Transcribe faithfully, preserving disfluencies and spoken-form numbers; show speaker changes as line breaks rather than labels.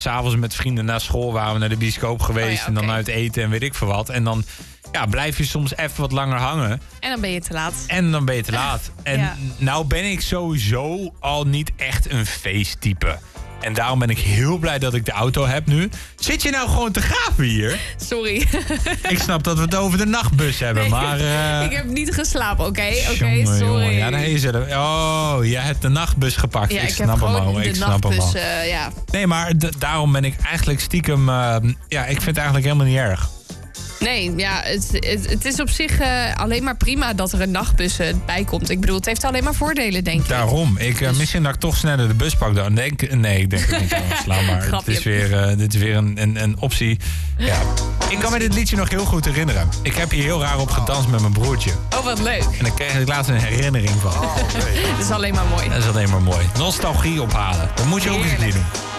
s'avonds met vrienden na school waren we naar de bioscoop geweest. Oh ja, okay. En dan uit eten en weet ik veel wat. En dan ja, blijf je soms even wat langer hangen.
En dan ben je te laat.
En dan ben je te laat. En ja. nou ben ik sowieso al niet echt een feesttype. En daarom ben ik heel blij dat ik de auto heb nu. Zit je nou gewoon te graven hier?
Sorry.
Ik snap dat we het over de nachtbus hebben, nee, maar... Uh...
Ik heb niet geslapen, oké? Okay? Oké, okay, sorry. Jongen.
Ja, daar is het. Oh, jij hebt de nachtbus gepakt.
Ja,
ik,
ik
snap
heb
hem
gewoon
al.
de
ik snap
nachtbus,
hem al.
Uh, ja.
Nee, maar d- daarom ben ik eigenlijk stiekem... Uh, ja, ik vind het eigenlijk helemaal niet erg.
Nee, ja, het, het, het is op zich uh, alleen maar prima dat er een nachtbus uh, bij komt. Ik bedoel, het heeft alleen maar voordelen, denk ik.
Daarom. Ik, uh, dus... Misschien dat ik toch sneller de bus pak dan. Denk, nee, ik denk het niet. Sla maar. Het is weer, uh, dit is weer een, een, een optie. Ja. Ik kan me dit liedje nog heel goed herinneren. Ik heb hier heel raar op gedanst met mijn broertje.
Oh, wat leuk.
En daar kreeg ik laatst een herinnering van.
Oh, nee. Dat is alleen maar mooi.
Dat is alleen maar mooi. Nostalgie ophalen. Dat moet je ook eens doen.